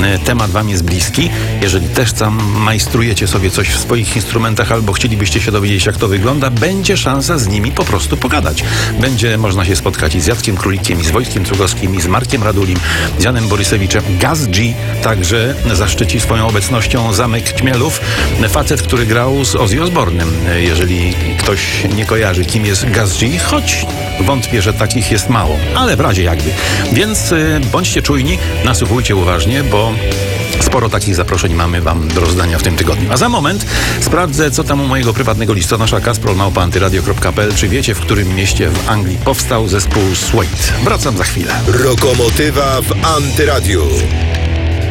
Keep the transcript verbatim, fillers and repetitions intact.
temat wam jest bliski, jeżeli też tam majstrujecie sobie coś w swoich instrumentach albo chcielibyście się dowiedzieć, jak to wygląda, będzie szansa z nimi po prostu pogadać. Będzie można się spotkać i z Jackiem Królikiem, i z Wojtkiem Cugowskim, i z Markiem Radulim, z Janem Borysewiczem. Gaz G także zaszczyci swoją obecnością Zamek Ćmielów. Facet, który grał z Ozzy Osbournem. Jeżeli ktoś nie kojarzy, kim jest Gaz G, choć wątpię, że takich jest mało, ale w razie jakby. Więc y, bądźcie czujni, nasłuchujcie uważnie, bo sporo takich zaproszeń mamy wam do rozdania w tym tygodniu. A za moment sprawdzę, co tam u mojego prywatnego listonosza kasprol małpa antyradio kropka p l. Czy wiecie, w którym mieście w Anglii powstał zespół Suede? Wracam za chwilę. Lokomotywa w Antyradiu.